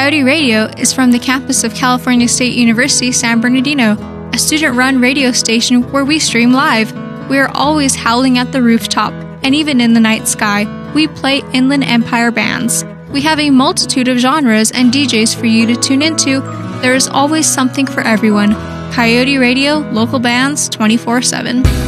Coyote Radio is from the campus of California State University, San Bernardino, a student-run radio station where we stream live. We are always howling at the rooftop, and even in the night sky, we play Inland Empire bands. We have a multitude of genres and DJs for you to tune into. There is always something for everyone. Coyote Radio, local bands, 24/7.